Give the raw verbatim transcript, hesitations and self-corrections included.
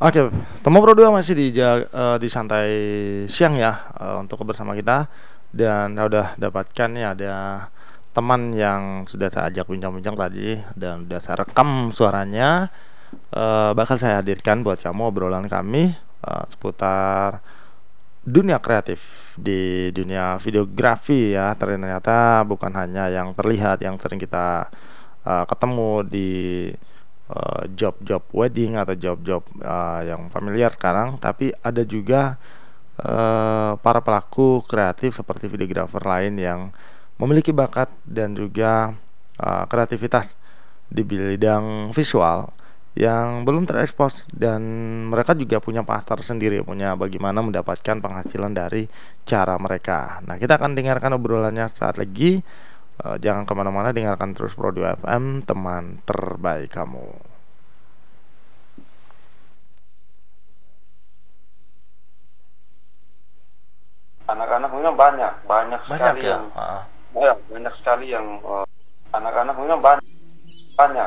Oke, Temu Pro dua masih di ja- eh, di santai siang ya, eh, untuk bersama kita. Dan saya udah dapatkan nih ada teman yang sudah saya ajak bincang-bincang tadi dan udah saya rekam suaranya. Eh, bakal saya hadirkan buat kamu obrolan kami eh, seputar dunia kreatif di dunia videografi ya. Ternyata bukan hanya yang terlihat yang sering kita eh, ketemu di eh, job-job wedding atau job-job eh, yang familiar sekarang, tapi ada juga eh, para pelaku kreatif seperti videografer lain yang memiliki bakat dan juga eh, kreativitas di bidang visual yang belum terekspos, dan mereka juga punya pasar sendiri, punya bagaimana mendapatkan penghasilan dari cara mereka. Nah, kita akan dengarkan obrolannya saat lagi. Eh, jangan kemana-mana, dengarkan terus Pro dua F M, teman terbaik kamu. Anak-anak memang banyak, banyak Banyak sekali ya. yang Ah. ya, banyak sekali yang eh, anak-anak memang banyak, banyak